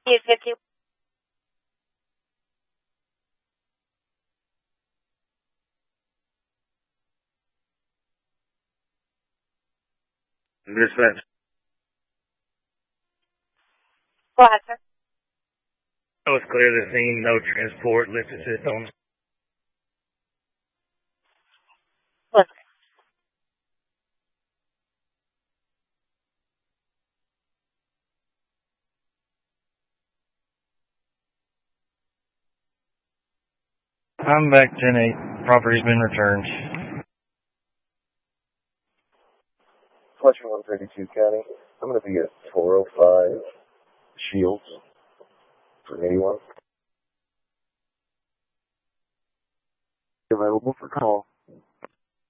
50. Dispatch. Go ahead, sir. It was clear the scene, no transport, lift assist on. Listen. I'm back 10-8. Property's been returned. Fletcher 132 County. I'm going to be at 405 Shields for anyone available for call.